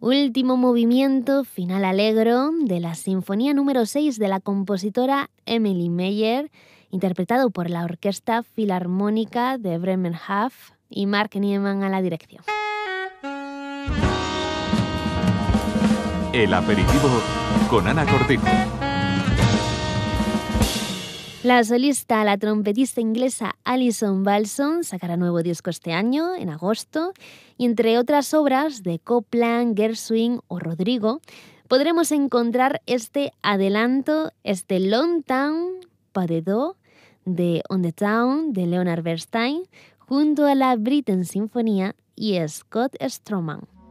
Último movimiento, final allegro, de la Sinfonía número 6 de la compositora Emily Meyer, interpretado por la Orquesta Filarmónica de Bremerhaven y Mark Niemann a la dirección. El aperitivo con Ana Cortijo. La solista, la trompetista inglesa Alison Balson, sacará nuevo disco este año, en agosto, y entre otras obras de Copland, Gershwin o Rodrigo, podremos encontrar este adelanto, este Long Town Pas de Do de On the Town de Leonard Bernstein, junto a la Britten Sinfonía y Scott Stroman.